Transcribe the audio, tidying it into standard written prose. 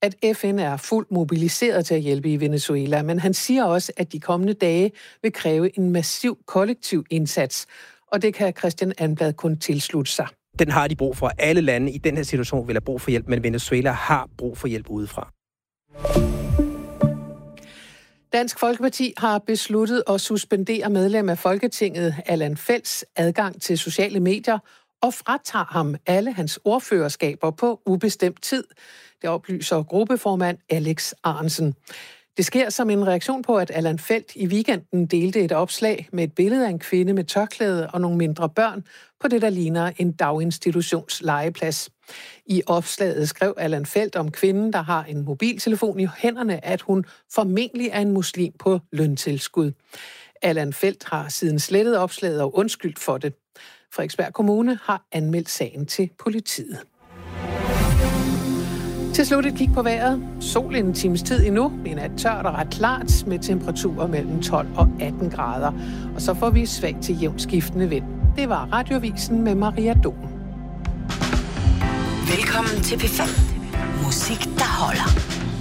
at FN er fuldt mobiliseret til at hjælpe i Venezuela, men han siger også, at de kommende dage vil kræve en massiv kollektiv indsats, og det kan Christian Anblad kun tilslutte sig. Den har de brug for. Alle lande i den her situation vil have brug for hjælp, men Venezuela har brug for hjælp udefra. Dansk Folkeparti har besluttet at suspendere medlem af Folketinget Allan Felts adgang til sociale medier og fratager ham alle hans ordførerskaber på ubestemt tid. Det oplyser gruppeformand Alex Arensen. Det sker som en reaktion på, at Allan Feldt i weekenden delte et opslag med et billede af en kvinde med tørklæde og nogle mindre børn på det, der ligner en daginstitutionslegeplads. I opslaget skrev Allan Feldt om kvinden, der har en mobiltelefon i hænderne, at hun formentlig er en muslim på løntilskud. Allan Feldt har siden slettet opslaget og undskyldt for det. Frederiksberg Kommune har anmeldt sagen til politiet. Til slut et kig på vejret. Sol en times tid endnu. I nat tørt og ret klart med temperaturer mellem 12 og 18 grader. Og så får vi svag til jævnt skiftende vind. Det var Radiovisen med Maria Dohm. Velkommen til P5. Musik, der holder.